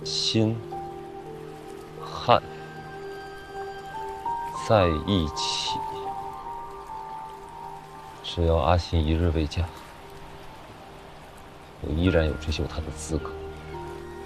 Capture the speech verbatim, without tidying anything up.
辛、汉在一起，只要阿信一日未嫁，我依然有追求她的资格。